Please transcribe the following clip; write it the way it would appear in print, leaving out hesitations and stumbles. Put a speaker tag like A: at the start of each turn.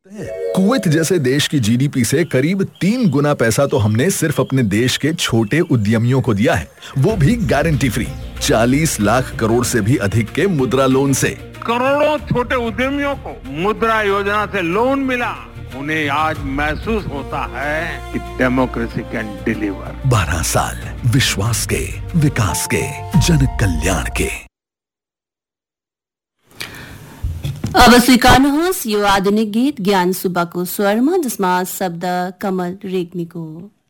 A: Kuwait जैसे देश की जीडीपी से करीब 3 गुना पैसा तो हमने सिर्फ अपने देश के छोटे उद्यमियों को दिया है, वो भी गारंटी फ्री। 40 लाख करोड़ से भी अधिक के मुद्रा लोन से।
B: करोड़ों छोटे उद्यमियों को मुद्रा योजना से लोन मिला। उन्हें आज महसूस होता है कि डेमोक्रेसी कैन डिलीवर।
A: 12 साल विश्वास के, विकास के, जन कल्याण के।
C: अब स्वीकार्नुहोस् यो आधुनिक गीत ज्ञान सुब्बाको स्वरमा, जसमा शब्द कमल रेग्मीको।